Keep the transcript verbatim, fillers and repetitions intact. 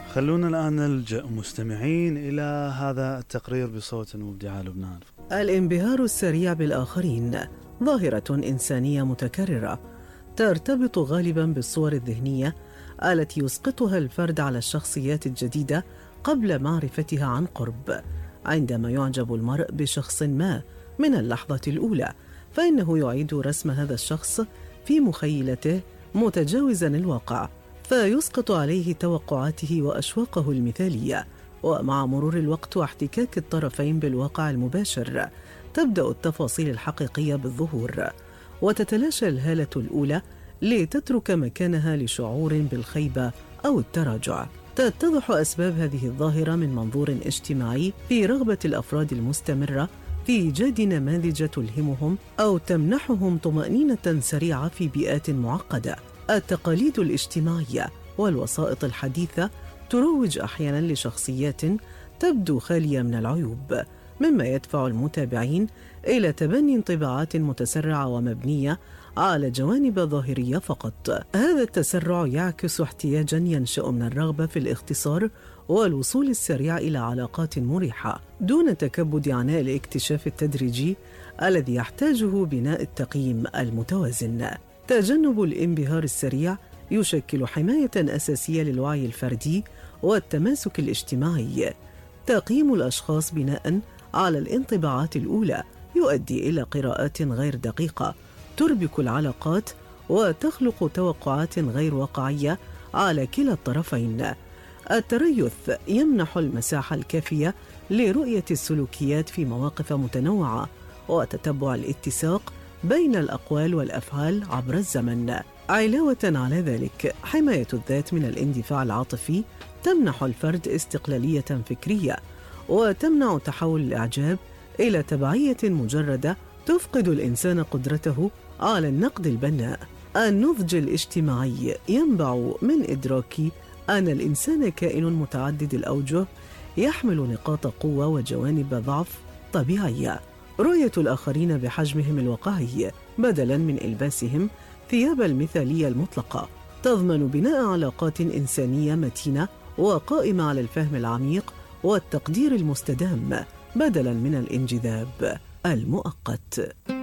خلونا الآن نلجأ مستمعين إلى هذا التقرير بصوت مبدع لبنان. الانبهار السريع بالآخرين ظاهرة إنسانية متكررة ترتبط غالباً بالصور الذهنية التي يسقطها الفرد على الشخصيات الجديدة قبل معرفتها عن قرب. عندما يعجب المرء بشخص ما من اللحظة الأولى، فإنه يعيد رسم هذا الشخص في مخيلته متجاوزاً الواقع، فيسقط عليه توقعاته وأشواقه المثالية. ومع مرور الوقت واحتكاك الطرفين بالواقع المباشر تبدأ التفاصيل الحقيقية بالظهور، وتتلاشى الهالة الأولى لتترك مكانها لشعور بالخيبة أو التراجع. تتضح أسباب هذه الظاهرة من منظور اجتماعي في رغبة الأفراد المستمرة في إيجاد نماذج تلهمهم أو تمنحهم طمأنينة سريعة في بيئات معقدة. التقاليد الاجتماعية والوسائط الحديثة تروج أحياناً لشخصيات تبدو خالية من العيوب، مما يدفع المتابعين إلى تبني انطباعات متسرعة ومبنية على جوانب ظاهرية فقط. هذا التسرع يعكس احتياجاً ينشأ من الرغبة في الاختصار والوصول السريع إلى علاقات مريحة دون تكبد عناء الاكتشاف التدريجي الذي يحتاجه بناء التقييم المتوازن. تجنب الانبهار السريع يشكل حماية أساسية للوعي الفردي والتماسك الاجتماعي. تقييم الأشخاص بناء على الانطباعات الأولى يؤدي إلى قراءات غير دقيقة تربك العلاقات وتخلق توقعات غير واقعية على كلا الطرفين. التريث يمنح المساحة الكافية لرؤية السلوكيات في مواقف متنوعة وتتبع الاتساق بين الأقوال والأفعال عبر الزمن. علاوة على ذلك، حماية الذات من الاندفاع العاطفي تمنح الفرد استقلالية فكرية وتمنع تحول الإعجاب إلى تبعية مجردة تفقد الإنسان قدرته على النقد البناء. النضج الاجتماعي ينبع من إدراك أن الإنسان كائن متعدد الأوجه يحمل نقاط قوة وجوانب ضعف طبيعية. رؤية الآخرين بحجمهم الواقعي بدلاً من إلباسهم ثياب المثالية المطلقة تضمن بناء علاقات إنسانية متينة وقائمة على الفهم العميق والتقدير المستدام بدلاً من الانجذاب المؤقت.